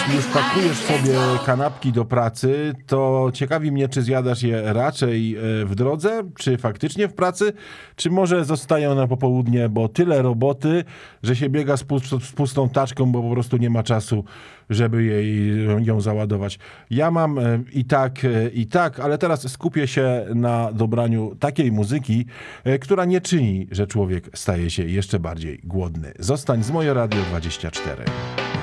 już pakujesz sobie kanapki do pracy, to ciekawi mnie, czy zjadasz je raczej w drodze, czy faktycznie w pracy, czy może zostają na popołudnie, bo tyle roboty, że się biega z pustą taczką, bo po prostu nie ma czasu, żeby ją załadować. Ja mam i tak, ale teraz skupię się na dobraniu takiej muzyki, która nie czyni, że człowiek staje się jeszcze bardziej głodny. Zostań z Moje Radio 24.